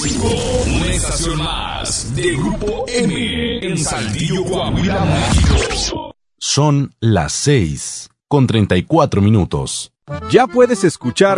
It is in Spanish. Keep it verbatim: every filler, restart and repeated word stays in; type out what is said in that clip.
cinco, una estación más de Grupo M en Saltillo, Coahuila, México. Son las seis con treinta y cuatro minutos. Ya puedes escuchar